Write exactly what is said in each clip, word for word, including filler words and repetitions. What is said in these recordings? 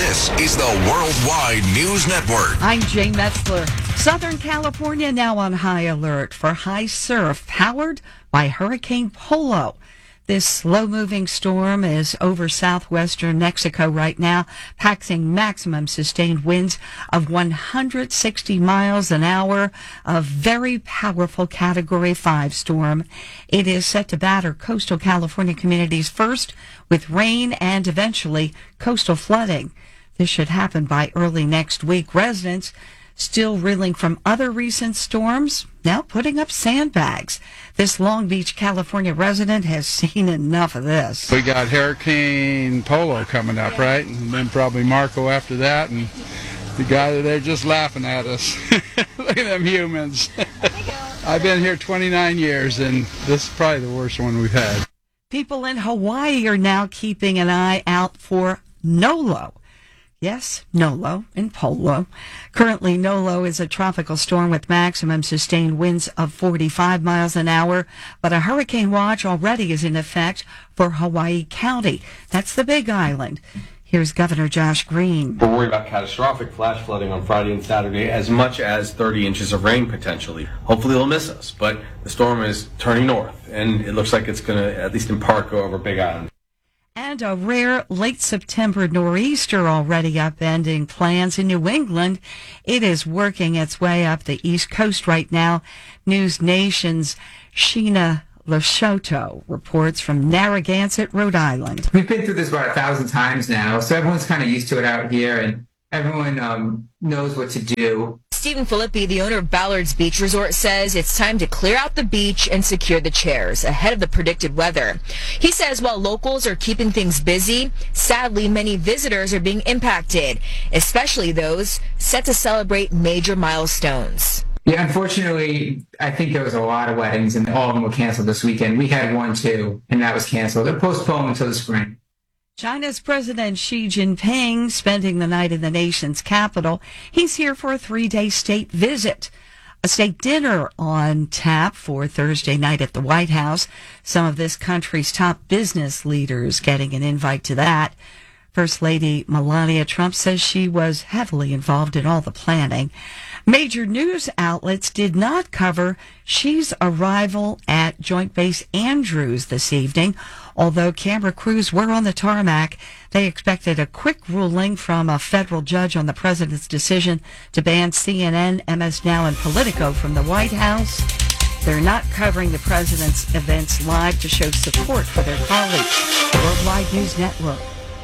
This is the Worldwide News Network. I'm Jane Metzler. Southern California now on high alert for high surf powered by Hurricane Polo. This slow-moving storm is over southwestern Mexico right now, packing maximum sustained winds of one hundred sixty miles an hour, a very powerful Category five storm. It is set to batter coastal California communities first with rain and eventually coastal flooding. This should happen by early next week. Residents still reeling from other recent storms, now putting up sandbags. This Long Beach, California resident has seen enough of this. We got Hurricane Polo coming up, right? And then probably Marco after that, and the guy, they're just laughing at us. Look at them humans. I've been here twenty-nine years, and this is probably the worst one we've had. People in Hawaii are now keeping an eye out for Nolo. Yes, Nolo and Polo. Currently, Nolo is a tropical storm with maximum sustained winds of forty-five miles an hour, but a hurricane watch already is in effect for Hawaii County. That's the Big Island. Here's Governor Josh Green. We're worried about catastrophic flash flooding on Friday and Saturday, as much as thirty inches of rain potentially. Hopefully they'll miss us, but the storm is turning north, and it looks like it's going to, at least in part, go over Big Island. And a rare late September nor'easter already upending plans in New England. It is working its way up the East Coast right now. News Nation's Sheena Lashoto reports from Narragansett, Rhode Island. We've been through this about a thousand times now, so everyone's kind of used to it out here, and everyone um, knows what to do. Stephen Filippi, the owner of Ballard's Beach Resort, says it's time to clear out the beach and secure the chairs ahead of the predicted weather. He says while locals are keeping things busy, sadly many visitors are being impacted, especially those set to celebrate major milestones. Yeah, unfortunately, I think there was a lot of weddings, and all of them were canceled this weekend. We had one, too, and that was canceled. They're postponed until the spring. China's President Xi Jinping spending the night in the nation's capital. He's here for a three-day state visit. A state dinner on tap for Thursday night at the White House. Some of this country's top business leaders getting an invite to that. First Lady Melania Trump says she was heavily involved in all the planning. Major news outlets did not cover Xi's arrival at Joint Base Andrews this evening. Although camera crews were on the tarmac, they expected a quick ruling from a federal judge on the president's decision to ban C N N, M S Now, and Politico from the White House. They're not covering the president's events live to show support for their colleagues. Worldwide News Network.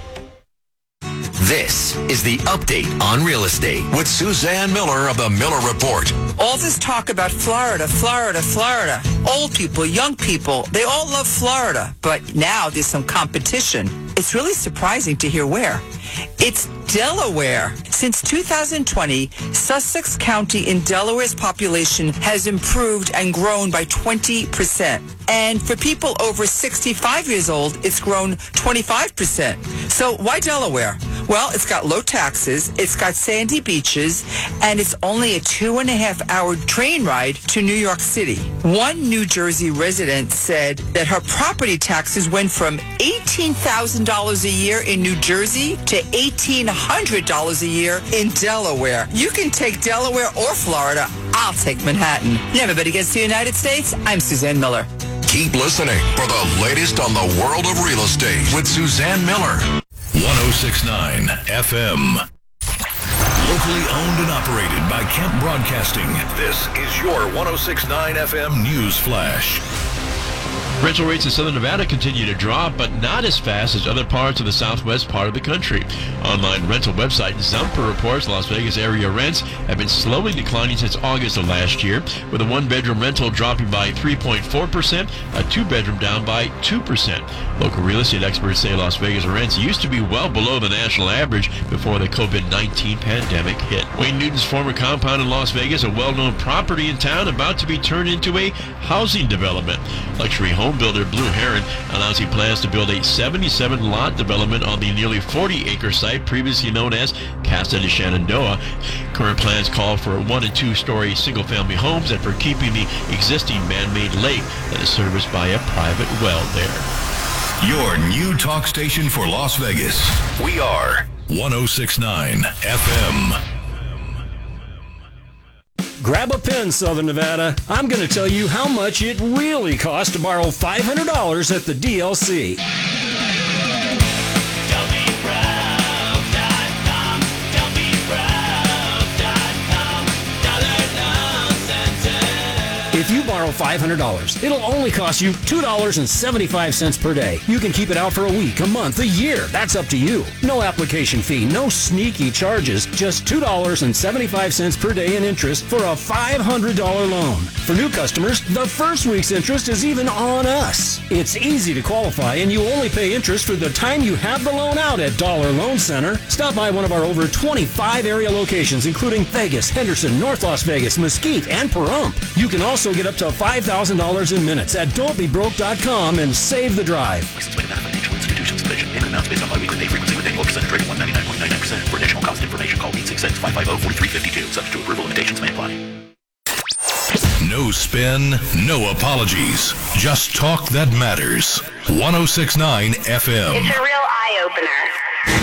This is the Update on Real Estate with Suzanne Miller of the Miller Report. All this talk about Florida, Florida, Florida. Old people, young people, they all love Florida. But now there's some competition. It's really surprising to hear where. It's Delaware. Since two thousand twenty, Sussex County in Delaware's population has improved and grown by twenty percent. And for people over sixty-five years old, it's grown twenty-five percent. So why Delaware? Well, it's got low taxes, it's got sandy beaches, and it's only a two and a half hour train ride to New York City. One New Jersey resident said that her property taxes went from eighteen thousand dollars a year in New Jersey to eighteen hundred dollars a year in Delaware. You can take Delaware or Florida. I'll take Manhattan. Everybody gets to the United States. I'm Suzanne Miller. Keep listening for the latest on the world of real estate with Suzanne Miller. one oh six point nine F M. Locally owned and operated by Kemp Broadcasting. This is your one oh six point nine F M News Flash. Rental rates in Southern Nevada continue to drop, but not as fast as other parts of the southwest part of the country. Online rental website Zumper reports Las Vegas area rents have been slowly declining since August of last year, with a one-bedroom rental dropping by three point four percent, a two-bedroom down by two percent. Local real estate experts say Las Vegas rents used to be well below the national average before the COVID nineteen pandemic hit. Wayne Newton's former compound in Las Vegas, a well-known property in town, about to be turned into a housing development. Luxury home builder Blue Heron announced he plans to build a seventy-seven lot development on the nearly forty acre site previously known as Casa de Shenandoah. Current plans call for one and two story single family homes and for keeping the existing man-made lake that is serviced by a private well there. Your new talk station for Las Vegas. We are ten sixty-nine F M. Grab a pen, Southern Nevada. I'm going to tell you how much it really costs to borrow five hundred dollars at the D L C. If you borrow five hundred dollars, it'll only cost you two dollars and seventy-five cents per day. You can keep it out for a week, a month, a year. That's up to you. No application fee, no sneaky charges, just two dollars and seventy-five cents per day in interest for a five hundred dollars loan. For new customers, the first week's interest is even on us. It's easy to qualify, and you only pay interest for the time you have the loan out at Dollar Loan Center. Stop by one of our over twenty-five area locations, including Vegas, Henderson, North Las Vegas, Mesquite, and Pahrump. You can also get up to five thousand dollars in minutes at don't be broke dot com and save the drive. License weighted benefit financial institutions. Provision. Payment amounts based on biweekly pay frequency with annual percentage rate of one hundred ninety-nine point nine nine percent. For additional cost information, call eight six six, five five zero, four three five two. Subject to approval, limitations may apply. No spin, no apologies. Just talk that matters. ten sixty-nine F M. It's a real eye-opener.